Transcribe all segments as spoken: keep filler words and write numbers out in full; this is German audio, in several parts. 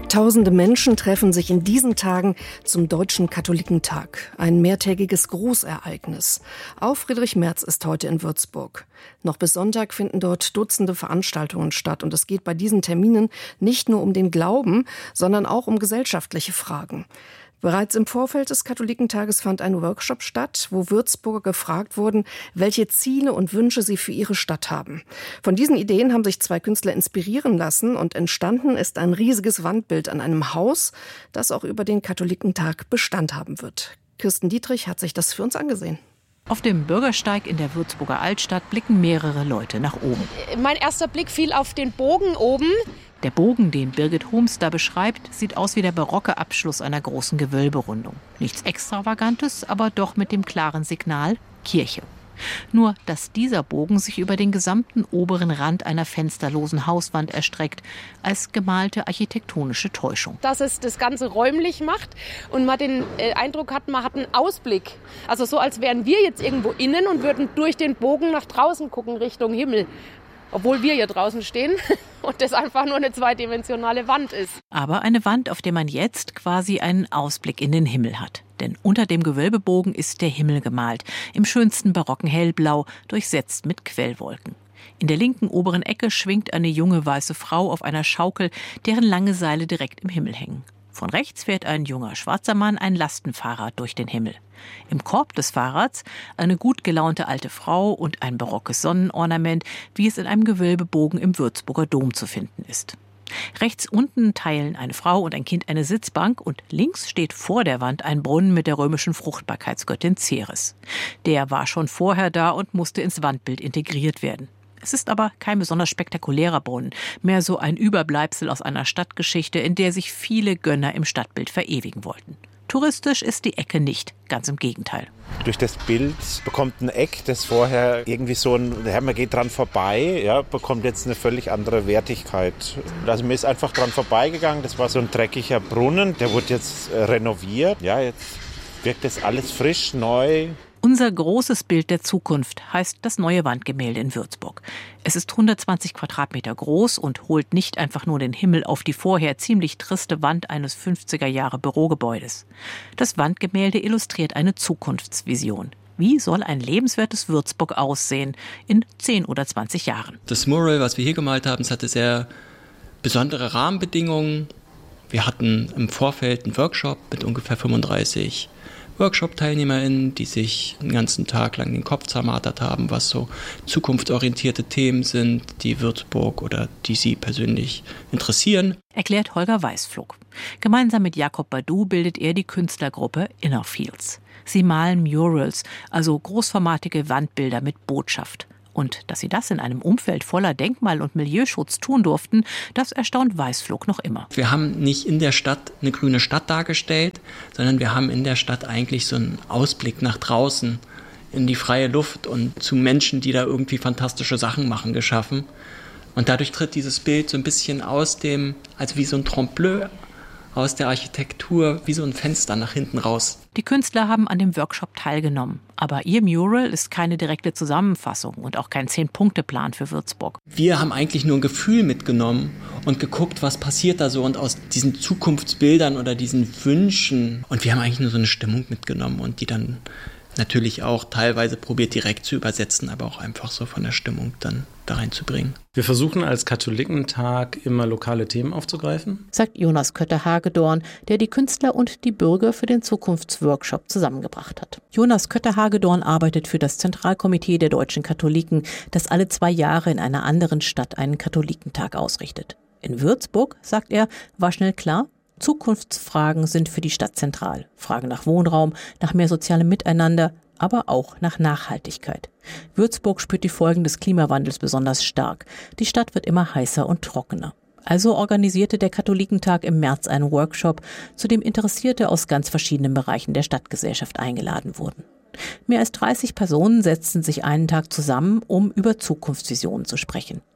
Tausende Menschen treffen sich in diesen Tagen zum Deutschen Katholikentag. Ein mehrtägiges Großereignis. Auch Friedrich Merz ist heute in Würzburg. Noch bis Sonntag finden dort Dutzende Veranstaltungen statt. Und es geht bei diesen Terminen nicht nur um den Glauben, sondern auch um gesellschaftliche Fragen. Bereits im Vorfeld des Katholikentages fand ein Workshop statt, wo Würzburger gefragt wurden, welche Ziele und Wünsche sie für ihre Stadt haben. Von diesen Ideen haben sich zwei Künstler inspirieren lassen und entstanden ist ein riesiges Wandbild an einem Haus, das auch über den Katholikentag Bestand haben wird. Kirsten Dietrich hat sich das für uns angesehen. Auf dem Bürgersteig in der Würzburger Altstadt blicken mehrere Leute nach oben. Mein erster Blick fiel auf den Bogen oben. Der Bogen, den Birgit Homs da beschreibt, sieht aus wie der barocke Abschluss einer großen Gewölberundung. Nichts Extravagantes, aber doch mit dem klaren Signal Kirche. Nur, dass dieser Bogen sich über den gesamten oberen Rand einer fensterlosen Hauswand erstreckt, als gemalte architektonische Täuschung. Dass es das Ganze räumlich macht und man den äh, Eindruck hat, man hat einen Ausblick. Also so, als wären wir jetzt irgendwo innen und würden durch den Bogen nach draußen gucken, Richtung Himmel. Obwohl wir hier draußen stehen und das einfach nur eine zweidimensionale Wand ist. Aber eine Wand, auf der man jetzt quasi einen Ausblick in den Himmel hat. Denn unter dem Gewölbebogen ist der Himmel gemalt, im schönsten barocken Hellblau, durchsetzt mit Quellwolken. In der linken oberen Ecke schwingt eine junge weiße Frau auf einer Schaukel, deren lange Seile direkt im Himmel hängen. Von rechts fährt ein junger schwarzer Mann ein Lastenfahrrad durch den Himmel. Im Korb des Fahrrads eine gut gelaunte alte Frau und ein barockes Sonnenornament, wie es in einem Gewölbebogen im Würzburger Dom zu finden ist. Rechts unten teilen eine Frau und ein Kind eine Sitzbank und links steht vor der Wand ein Brunnen mit der römischen Fruchtbarkeitsgöttin Ceres. Der war schon vorher da und musste ins Wandbild integriert werden. Es ist aber kein besonders spektakulärer Brunnen, mehr so ein Überbleibsel aus einer Stadtgeschichte, in der sich viele Gönner im Stadtbild verewigen wollten. Touristisch ist die Ecke nicht, ganz im Gegenteil. Durch das Bild bekommt ein Eck, das vorher irgendwie so ein, ja, man geht dran vorbei, ja, bekommt jetzt eine völlig andere Wertigkeit. Also mir ist einfach dran vorbeigegangen, das war so ein dreckiger Brunnen, der wurde jetzt renoviert. Ja, jetzt wirkt das alles frisch, neu. Unser großes Bild der Zukunft heißt das neue Wandgemälde in Würzburg. Es ist hundertzwanzig Quadratmeter groß und holt nicht einfach nur den Himmel auf die vorher ziemlich triste Wand eines fünfziger Jahre Bürogebäudes. Das Wandgemälde illustriert eine Zukunftsvision. Wie soll ein lebenswertes Würzburg aussehen in zehn oder zwanzig Jahren? Das Mural, was wir hier gemalt haben, es hatte sehr besondere Rahmenbedingungen. Wir hatten im Vorfeld einen Workshop mit ungefähr fünfunddreißig Workshop-TeilnehmerInnen, die sich den ganzen Tag lang den Kopf zermartert haben, was so zukunftsorientierte Themen sind, die Würzburg oder die sie persönlich interessieren. Erklärt Holger Weißflog. Gemeinsam mit Jakob Badu bildet er die Künstlergruppe Innerfields. Sie malen Murals, also großformatige Wandbilder mit Botschaft. Und dass sie das in einem Umfeld voller Denkmal- und Milieuschutz tun durften, das erstaunt Weißflog noch immer. Wir haben nicht in der Stadt eine grüne Stadt dargestellt, sondern wir haben in der Stadt eigentlich so einen Ausblick nach draußen in die freie Luft und zu Menschen, die da irgendwie fantastische Sachen machen, geschaffen. Und dadurch tritt dieses Bild so ein bisschen aus dem, also wie so ein Trompe-l'œil, aus der Architektur, wie so ein Fenster nach hinten raus. Die Künstler haben an dem Workshop teilgenommen. Aber ihr Mural ist keine direkte Zusammenfassung und auch kein Zehn-Punkte-Plan für Würzburg. Wir haben eigentlich nur ein Gefühl mitgenommen und geguckt, was passiert da so und aus diesen Zukunftsbildern oder diesen Wünschen. Und wir haben eigentlich nur so eine Stimmung mitgenommen und die dann natürlich auch teilweise probiert direkt zu übersetzen, aber auch einfach so von der Stimmung dann da reinzubringen. Wir versuchen als Katholikentag immer lokale Themen aufzugreifen, sagt Jonas Kötter-Hagedorn, der die Künstler und die Bürger für den Zukunftsworkshop zusammengebracht hat. Jonas Kötter-Hagedorn arbeitet für das Zentralkomitee der deutschen Katholiken, das alle zwei Jahre in einer anderen Stadt einen Katholikentag ausrichtet. In Würzburg, sagt er, war schnell klar, Zukunftsfragen sind für die Stadt zentral. Fragen nach Wohnraum, nach mehr sozialem Miteinander, aber auch nach Nachhaltigkeit. Würzburg spürt die Folgen des Klimawandels besonders stark. Die Stadt wird immer heißer und trockener. Also organisierte der Katholikentag im März einen Workshop, zu dem Interessierte aus ganz verschiedenen Bereichen der Stadtgesellschaft eingeladen wurden. Mehr als dreißig Personen setzten sich einen Tag zusammen, um über Zukunftsvisionen zu sprechen.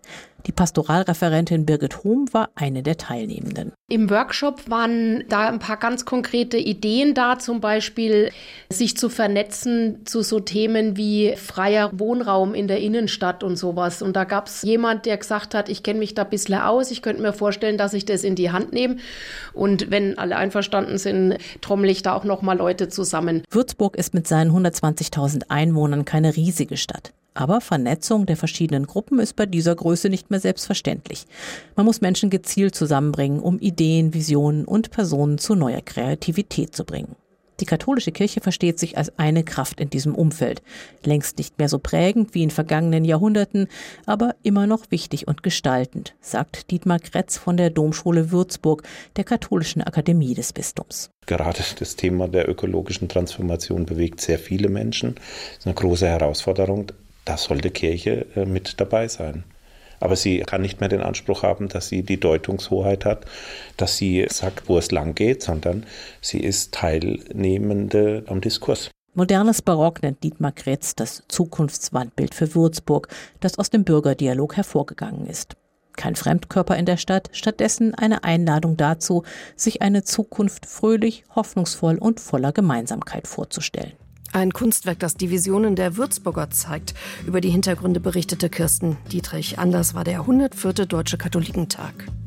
Die Pastoralreferentin Birgit Hohm war eine der Teilnehmenden. Im Workshop waren da ein paar ganz konkrete Ideen da, zum Beispiel sich zu vernetzen zu so Themen wie freier Wohnraum in der Innenstadt und sowas. Und da gab es jemand, der gesagt hat, ich kenne mich da ein bisschen aus, ich könnte mir vorstellen, dass ich das in die Hand nehme. Und wenn alle einverstanden sind, trommel ich da auch noch mal Leute zusammen. Würzburg ist mit seinen hundertzwanzigtausend Einwohnern keine riesige Stadt. Aber Vernetzung der verschiedenen Gruppen ist bei dieser Größe nicht mehr selbstverständlich. Man muss Menschen gezielt zusammenbringen, um Ideen, Visionen und Personen zu neuer Kreativität zu bringen. Die katholische Kirche versteht sich als eine Kraft in diesem Umfeld. Längst nicht mehr so prägend wie in vergangenen Jahrhunderten, aber immer noch wichtig und gestaltend, sagt Dietmar Kretz von der Domschule Würzburg, der Katholischen Akademie des Bistums. Gerade das Thema der ökologischen Transformation bewegt sehr viele Menschen. Das ist eine große Herausforderung. Da sollte Kirche mit dabei sein. Aber sie kann nicht mehr den Anspruch haben, dass sie die Deutungshoheit hat, dass sie sagt, wo es lang geht, sondern sie ist Teilnehmende am Diskurs. Modernes Barock nennt Dietmar Kretz das Zukunftswandbild für Würzburg, das aus dem Bürgerdialog hervorgegangen ist. Kein Fremdkörper in der Stadt, stattdessen eine Einladung dazu, sich eine Zukunft fröhlich, hoffnungsvoll und voller Gemeinsamkeit vorzustellen. Ein Kunstwerk, das die Visionen der Würzburger zeigt. Über die Hintergründe berichtete Kirsten Dietrich. Anlass war der hundertvierte Deutsche Katholikentag.